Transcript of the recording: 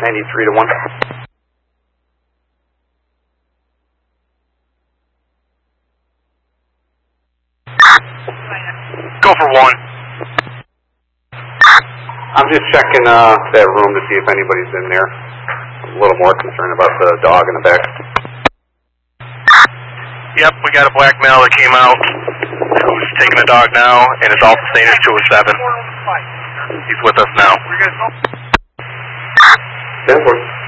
93 to 1. Go for 1. I'm just checking that room to see if anybody's in there. I'm a little more concerned about the dog in the back. Yep, we got a black male that came out who's taking a dog now, and his alpha stain is 207. He's with us now. 10-4.